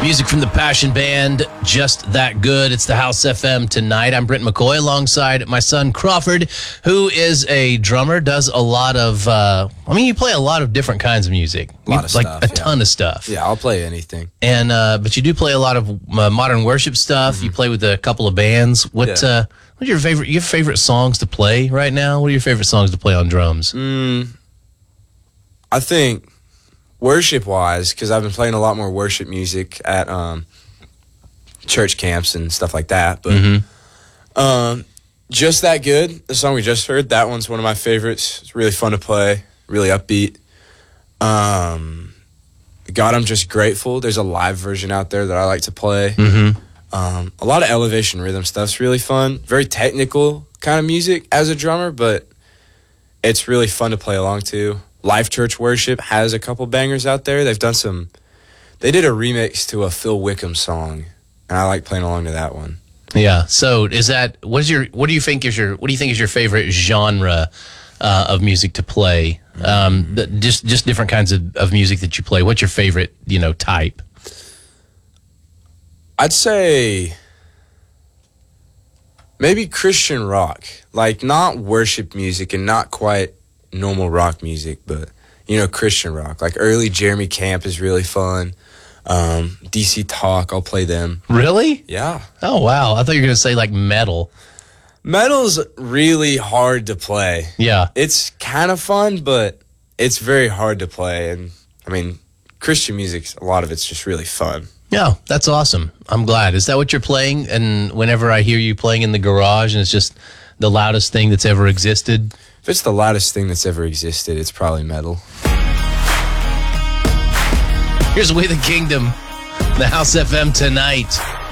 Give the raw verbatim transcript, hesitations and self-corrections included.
Music from the Passion Band, Just That Good. It's the House F M tonight. I'm Brent McCoy alongside my son Crawford, who is a drummer, does a lot of, uh, I mean, you play a lot of different kinds of music. A lot of like stuff. a yeah. ton of stuff. Yeah, I'll play anything. And, uh, but you do play a lot of uh, modern worship stuff. Mm-hmm. You play with a couple of bands. What, yeah. uh, what are your favorite, your favorite songs to play right now? What are your favorite songs to play on drums? Mm, I think worship-wise, because I've been playing a lot more worship music at um, church camps and stuff like that. But mm-hmm. um, Just That Good, the song we just heard, that one's one of my favorites. It's really fun to play, really upbeat. Um, God, I'm Just Grateful. There's a live version out there that I like to play. Mm-hmm. Um, a lot of elevation rhythm stuff's really fun. Very technical kind of music as a drummer, but it's really fun to play along to. Life Church Worship has a couple bangers out there. They've done some, they did a remix to a Phil Wickham song, and I like playing along to that one. Yeah. So is that, what is your, what do you think is your, what do you think is your favorite genre uh, of music to play? Um, the, just, just different kinds of, of music that you play. What's your favorite, you know, type? I'd say maybe Christian rock, like not worship music and not quite normal rock music, but, you know, Christian rock. Like early Jeremy Camp is really fun. Um, D C Talk, I'll play them. Really? Yeah. Oh, wow. I thought you were going to say like metal. Metal's really hard to play. Yeah. It's kind of fun, but it's very hard to play. And, I mean, Christian music, a lot of it's just really fun. Yeah, that's awesome. I'm glad. Is that what you're playing? And whenever I hear you playing in the garage and it's just the loudest thing that's ever existed? If it's the loudest thing that's ever existed, it's probably metal. Here's We the Kingdom, the House F M tonight.